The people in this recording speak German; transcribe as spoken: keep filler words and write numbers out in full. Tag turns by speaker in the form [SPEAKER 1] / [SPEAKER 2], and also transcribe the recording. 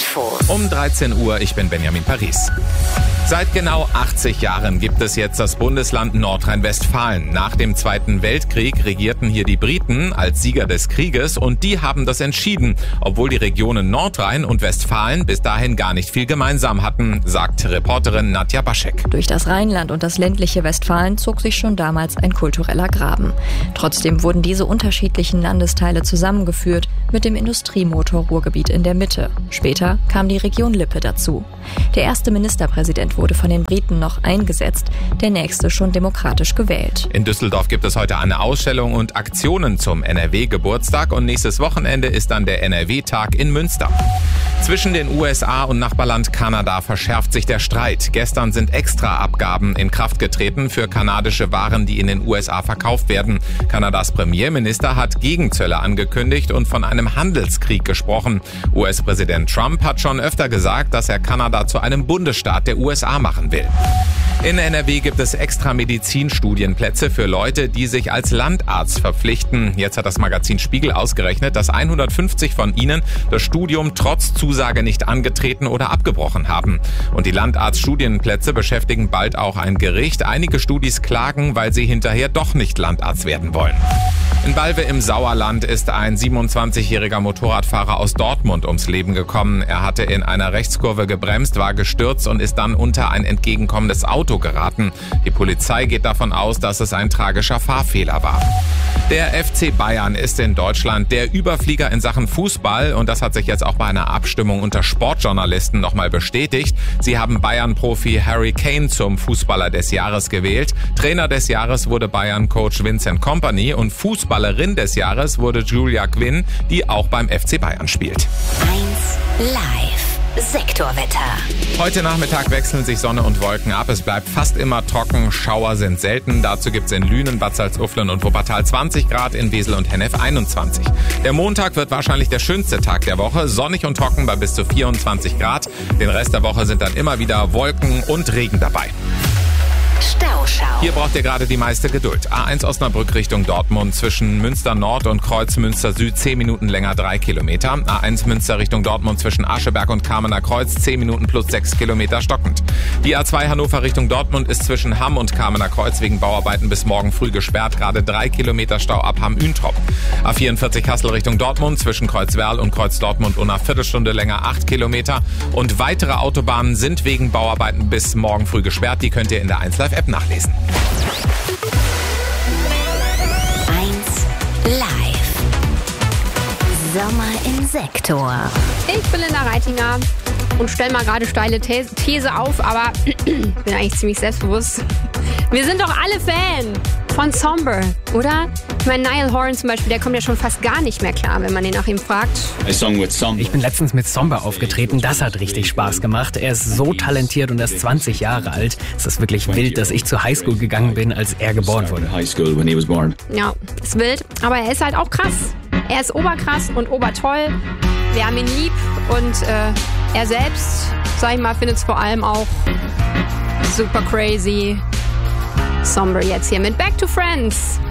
[SPEAKER 1] Info.
[SPEAKER 2] Um dreizehn Uhr, ich bin Benjamin Paris. Seit genau achtzig Jahren gibt es jetzt das Bundesland Nordrhein-Westfalen. Nach dem Zweiten Weltkrieg regierten hier die Briten als Sieger des Krieges und die haben das entschieden, obwohl die Regionen Nordrhein und Westfalen bis dahin gar nicht viel gemeinsam hatten, sagt Reporterin Nadja Baschek.
[SPEAKER 3] Durch das Rheinland und das ländliche Westfalen zog sich schon damals ein kultureller Graben. Trotzdem wurden diese unterschiedlichen Landesteile zusammengeführt mit dem Industriemotor Ruhrgebiet in der Mitte. Später kam die Region Lippe dazu. Der erste Ministerpräsident wurde von den Briten noch eingesetzt, der nächste schon demokratisch gewählt.
[SPEAKER 2] In Düsseldorf gibt es heute eine Ausstellung und Aktionen zum N R W-Geburtstag und nächstes Wochenende ist dann der N R W-Tag in Münster. Zwischen den U S A und Nachbarland Kanada verschärft sich der Streit. Gestern sind Extraabgaben in Kraft getreten für kanadische Waren, die in den U S A verkauft werden. Kanadas Premierminister hat Gegenzölle angekündigt und von einem Handelskrieg gesprochen. U S-Präsident Trump hat schon öfter gesagt, dass er Kanada zu einem Bundesstaat der U S A machen will. In N R W gibt es extra Medizinstudienplätze für Leute, die sich als Landarzt verpflichten. Jetzt hat das Magazin Spiegel ausgerechnet, dass hundertfünfzig von ihnen das Studium trotz Zusage nicht angetreten oder abgebrochen haben. Und die Landarztstudienplätze beschäftigen bald auch ein Gericht. Einige Studis klagen, weil sie hinterher doch nicht Landarzt werden wollen. In Balve im Sauerland ist ein siebenundzwanzigjähriger Motorradfahrer aus Dortmund ums Leben gekommen. Er hatte in einer Rechtskurve gebremst, war gestürzt und ist dann unter ein entgegenkommendes Auto geraten. Die Polizei geht davon aus, dass es ein tragischer Fahrfehler war. Der F C Bayern ist in Deutschland der Überflieger in Sachen Fußball und das hat sich jetzt auch bei einer Abstimmung unter Sportjournalisten nochmal bestätigt. Sie haben Bayern-Profi Harry Kane zum Fußballer des Jahres gewählt. Trainer des Jahres wurde Bayern-Coach Vincent Kompany und Fußballerin des Jahres wurde Julia Quinn, die auch beim F C Bayern spielt.
[SPEAKER 1] eins Live. Sektorwetter.
[SPEAKER 2] Heute Nachmittag wechseln sich Sonne und Wolken ab. Es bleibt fast immer trocken. Schauer sind selten. Dazu gibt's in Lünen, Bad Salzuflen und Wuppertal zwanzig Grad, in Wesel und Hennef einundzwanzig. Der Montag wird wahrscheinlich der schönste Tag der Woche. Sonnig und trocken bei bis zu vierundzwanzig Grad. Den Rest der Woche sind dann immer wieder Wolken und Regen dabei.
[SPEAKER 1] Stauschau.
[SPEAKER 2] Hier braucht ihr gerade die meiste Geduld. A eins Osnabrück Richtung Dortmund zwischen Münster Nord und Kreuz Münster Süd zehn Minuten länger drei Kilometer. A eins Münster Richtung Dortmund zwischen Ascheberg und Kamener Kreuz zehn Minuten plus sechs Kilometer stockend. Die A zwei Hannover Richtung Dortmund ist zwischen Hamm und Kamener Kreuz wegen Bauarbeiten bis morgen früh gesperrt. Gerade drei Kilometer Stau ab Hamm-Üntrop. A vierundvierzig Kassel Richtung Dortmund zwischen Kreuzwerl und Kreuz Dortmund und eine Viertelstunde länger acht Kilometer. Und weitere Autobahnen sind wegen Bauarbeiten bis morgen früh gesperrt. Die könnt ihr in der eins Live App nachlesen.
[SPEAKER 1] eins Live. Sommer im Sektor.
[SPEAKER 4] Ich bin Linda Reitinger und stelle mal gerade steile These, These auf, aber bin eigentlich ziemlich selbstbewusst. Wir sind doch alle Fan von Somber, oder? Ich meine, Niall Horan zum Beispiel, der kommt ja schon fast gar nicht mehr klar, wenn man ihn nach ihm fragt.
[SPEAKER 5] Ich bin letztens mit Somber aufgetreten, das hat richtig Spaß gemacht. Er ist so talentiert und er ist zwanzig Jahre alt. Es ist wirklich wild, dass ich zur Highschool gegangen bin, als er geboren wurde.
[SPEAKER 4] Ja, ist wild, aber er ist halt auch krass. Er ist oberkrass und obertoll. Wir haben ihn lieb und äh, er selbst, sag ich mal, findet es vor allem auch super crazy. Somber jetzt hier mit Back to Friends.